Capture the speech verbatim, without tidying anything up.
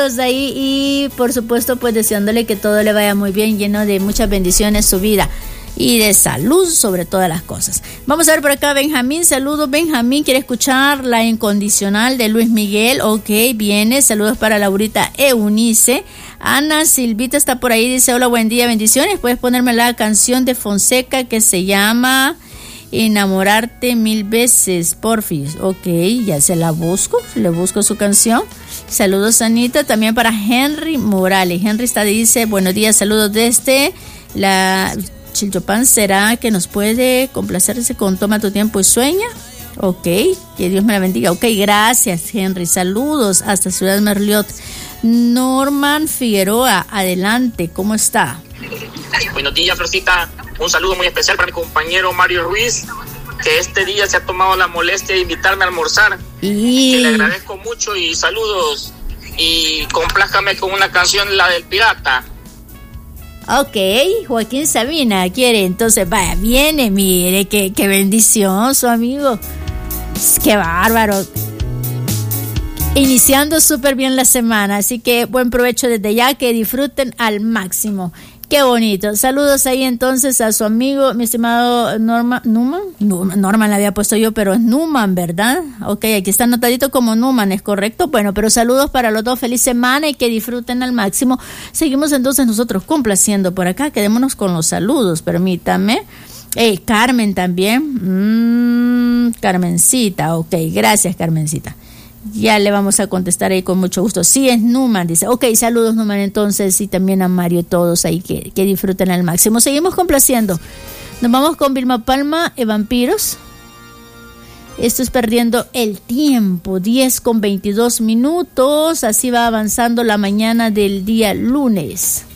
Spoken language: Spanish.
ahí y por supuesto pues deseándole que todo le vaya muy bien, lleno de muchas bendiciones su vida y de salud sobre todas las cosas. Vamos a ver por acá Benjamín, saludos Benjamín, quiere escuchar La Incondicional de Luis Miguel, ok, viene, saludos para Laurita Eunice. Ana Silvita está por ahí, dice hola, buen día, bendiciones, puedes ponerme la canción de Fonseca que se llama Enamorarte Mil Veces, porfis, ok, ya se la busco, le busco su canción. Saludos Anita, también para Henry Morales, Henry está dice, buenos días, saludos desde la Chilchopan, ¿será que nos puede complacerse con Toma tu tiempo y sueña? Ok, que Dios me la bendiga. Ok, gracias Henry, saludos hasta Ciudad Merliot. Norman Figueroa, adelante, ¿cómo está? Buenos días, Florcita, un saludo muy especial para mi compañero Mario Ruiz, que este día se ha tomado la molestia de invitarme a almorzar, y que le agradezco mucho y saludos, y complájame con una canción, la del Pirata. Ok, Joaquín Sabina quiere, entonces vaya, viene, mire, qué, qué bendición su amigo, qué bárbaro, iniciando súper bien la semana, así que buen provecho desde ya, que disfruten al máximo. Qué bonito. Saludos ahí entonces a su amigo, mi estimado Norman, Numan, Numan, Norman le había puesto yo, pero es Numan, ¿verdad? Ok, aquí está anotadito como Numan, ¿es correcto? Bueno, pero saludos para los dos, feliz semana y que disfruten al máximo. Seguimos entonces nosotros complaciendo por acá, quedémonos con los saludos, permítame. Eh, Carmen también, mm, Carmencita, ok, gracias Carmencita. Ya le vamos a contestar ahí con mucho gusto. Sí, es Numan, dice. Ok, saludos Numan entonces, y también a Mario, todos ahí que, que disfruten al máximo. Seguimos complaciendo. Nos vamos con Vilma Palma y Vampiros. Esto es Perdiendo el Tiempo, diez con veintidós minutos. Así va avanzando la mañana del día lunes.